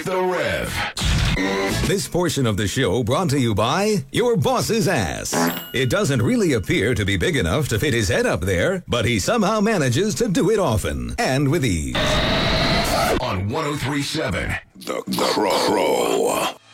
the Rev. This portion of the show brought to you by your boss's ass. It doesn't really appear to be big enough to fit his head up there, but he somehow manages to do it often and with ease. On 103.7 The Crow.